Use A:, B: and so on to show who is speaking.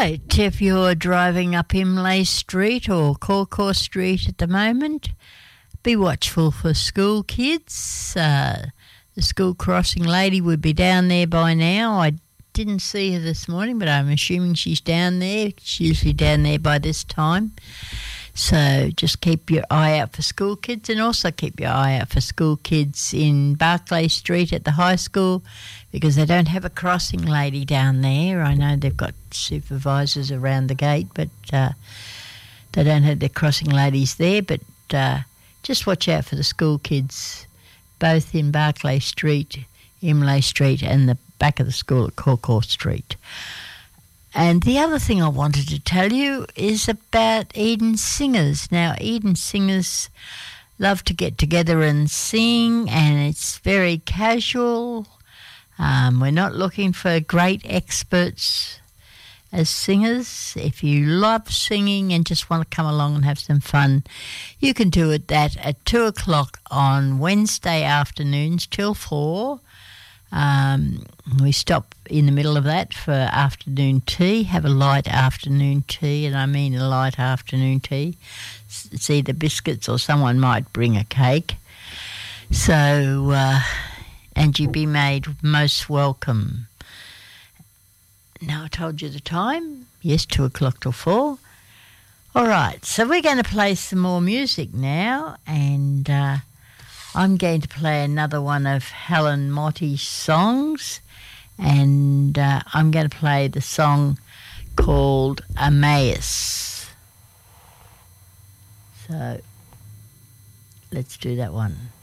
A: Right, if you're driving up Imlay Street or Corcor Street at the moment, be watchful for school kids. The school crossing lady would be down there by now. I didn't see her this morning, but I'm assuming she's down there. She's usually down there by this time. So just keep your eye out for school kids, and also keep your eye out for school kids in Barclay Street at the high school, because they don't have a crossing lady down there. I know they've got supervisors around the gate, but they don't have their crossing ladies there. But just watch out for the school kids, both in Barclay Street, Imlay Street, and the back of the school at Corcor Street. And the other thing I wanted to tell you is about Eden Singers. Now, Eden Singers love to get together and sing, and it's very casual. We're not looking for great experts as singers. If you love singing and just want to come along and have some fun, you can do it at 2 o'clock on Wednesday afternoons till 4. We stop in the middle of that for afternoon tea, have a light afternoon tea, and I mean a light afternoon tea. It's either biscuits or someone might bring a cake. So, and you'd be made most welcome. Now I told you the time. Yes, 2 o'clock till 4. All right, so we're going to play some more music now, and I'm going to play another one of Helen Motti's songs, and I'm going to play the song called Emmaus. So let's do that one.